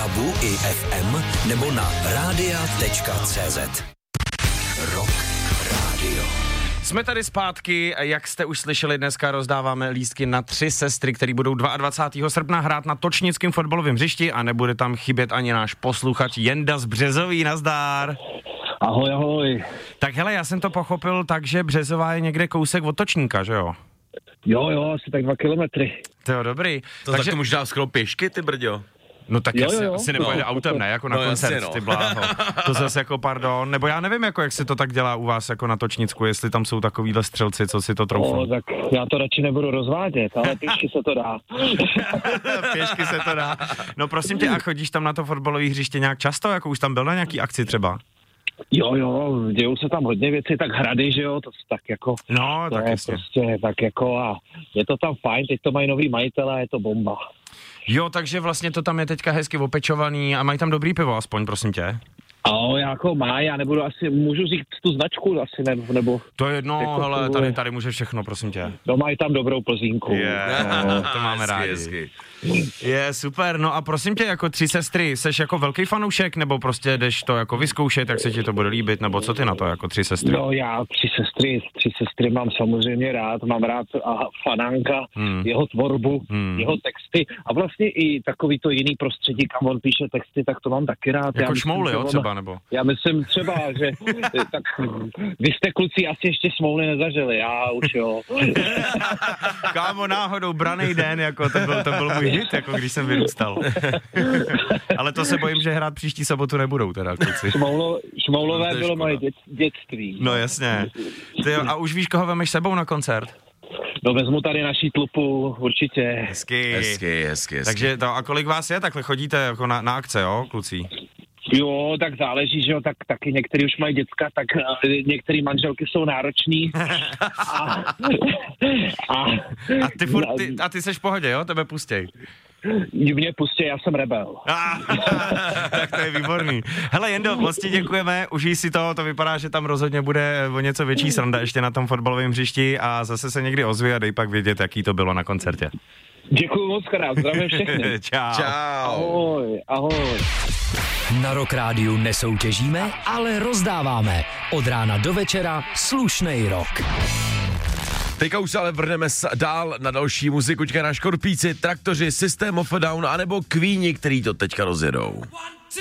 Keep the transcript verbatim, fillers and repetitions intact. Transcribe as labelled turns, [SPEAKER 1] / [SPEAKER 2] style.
[SPEAKER 1] dabu i ef em nebo na rádia tečka cé zet. Rock Radio.
[SPEAKER 2] Jsme tady zpátky, jak jste už slyšeli, dneska rozdáváme lístky na tři sestry, které budou dvacátého druhého srpna hrát na točnickém fotbalovém hřišti a nebude tam chybět ani náš posluchač Jenda z Březový, nazdár.
[SPEAKER 3] Ahoj, ahoj.
[SPEAKER 2] Tak hele, já jsem to pochopil tak, že Březová je někde kousek od Točníka, že jo?
[SPEAKER 3] Jo, jo, asi tak dva kilometry.
[SPEAKER 2] To je dobrý.
[SPEAKER 4] To Takže... tak to můžeš dát skoro pěšky, ty brďo.
[SPEAKER 2] No tak
[SPEAKER 3] jo,
[SPEAKER 2] asi,
[SPEAKER 3] jo.
[SPEAKER 2] asi nepojede
[SPEAKER 3] no,
[SPEAKER 2] autem, ne, jako na
[SPEAKER 4] no,
[SPEAKER 2] koncert,
[SPEAKER 4] no.
[SPEAKER 2] ty bláho. To zase jako pardon, nebo já nevím, jako jak se to tak dělá u vás jako na Točnicku, jestli tam jsou takovýhle střelci, co si to troufnou.
[SPEAKER 3] No, tak já to radši nebudu rozvádět, ale pěšky se to dá.
[SPEAKER 2] Pěšky se to dá. No prosím tě, a chodíš tam na to fotbalové hřiště nějak často, jako už tam byl na nějaký akci třeba?
[SPEAKER 3] Jo, jo, dějou se tam hodně věcí, tak Hrady, že jo, to tak jako...
[SPEAKER 2] No,
[SPEAKER 3] to
[SPEAKER 2] tak
[SPEAKER 3] je
[SPEAKER 2] jasně.
[SPEAKER 3] prostě tak jako a je to tam fajn, teď to mají nový majitele a je to bomba.
[SPEAKER 2] Jo, takže vlastně to tam je teďka hezky opečovaný a mají tam dobrý pivo aspoň, prosím tě.
[SPEAKER 3] A jako má, já nebudu asi, můžu říct tu značku asi, ne, nebo...
[SPEAKER 2] To je jedno,
[SPEAKER 3] jako
[SPEAKER 2] hele,
[SPEAKER 3] to-
[SPEAKER 2] tady, tady může všechno, prosím tě.
[SPEAKER 3] No mají tam dobrou plzínku.
[SPEAKER 2] Je,
[SPEAKER 3] No.
[SPEAKER 2] to máme
[SPEAKER 4] Hezky,
[SPEAKER 2] rádi.
[SPEAKER 4] hezky.
[SPEAKER 2] Je, super, no a prosím tě, jako tři sestry, seš jako velký fanoušek, nebo prostě jdeš to jako vyzkoušet, jak se ti to bude líbit, nebo co ty na to jako tři sestry?
[SPEAKER 3] No já tři sestry, tři sestry mám samozřejmě rád, mám rád a Fanánka,
[SPEAKER 2] Hmm.
[SPEAKER 3] jeho tvorbu,
[SPEAKER 2] Hmm.
[SPEAKER 3] jeho texty a vlastně i takový to jiný prostředí, kam on píše texty, tak to mám taky rád. Já
[SPEAKER 2] Jako
[SPEAKER 3] myslím,
[SPEAKER 2] Šmouly,
[SPEAKER 3] že
[SPEAKER 2] jo,
[SPEAKER 3] on-
[SPEAKER 2] třeba, nebo?
[SPEAKER 3] Já myslím třeba, že tak vy jste kluci asi ještě Smouly nezažili, já už jo.
[SPEAKER 2] Kámo, náhodou, branej den, jako to byl, to byl můj hit, jako když jsem vyrůstal. Ale to se bojím, že hrát příští sobotu nebudou teda, kluci.
[SPEAKER 3] Šmoulo, Šmoulové
[SPEAKER 4] No, to je
[SPEAKER 3] bylo
[SPEAKER 4] škoda.
[SPEAKER 3] moje dět, dětství.
[SPEAKER 2] No jasně. Ty, jo, a už víš, koho vemeš sebou na koncert?
[SPEAKER 3] No vezmu tady naší tlupu, určitě.
[SPEAKER 2] Hezky.
[SPEAKER 4] Hezky, hezky, hezky.
[SPEAKER 2] Takže to, a kolik vás je, takhle chodíte jako na, na akce, jo, kluci?
[SPEAKER 3] Jo, tak záleží, že jo, tak taky některý už mají děcka, tak uh, některé manželky jsou náročný. a, a,
[SPEAKER 2] A ty, furt, ty, a ty seš v pohodě, jo? Tebe pustěj.
[SPEAKER 3] Mě pustě, já jsem rebel.
[SPEAKER 2] Ah, tak to je výborný. Hele Jendo, moc ti děkujeme, užij si to, to vypadá, že tam rozhodně bude o něco větší sranda ještě na tom fotbalovém hřišti a zase se někdy ozvi a dej pak vědět, jaký to bylo na koncertě.
[SPEAKER 3] Děkuju moc krát, zdravím všechny.
[SPEAKER 2] Čau.
[SPEAKER 4] Čau.
[SPEAKER 3] Ahoj, ahoj.
[SPEAKER 1] Na Rock Rádiu nesoutěžíme, ale rozdáváme. Od rána do večera slušnej rock.
[SPEAKER 4] Teďka už se ale vrhneme s- dál na další muziku, na Škorpíci, Traktoři, System of a Down, anebo Queeni, který to teďka rozjedou.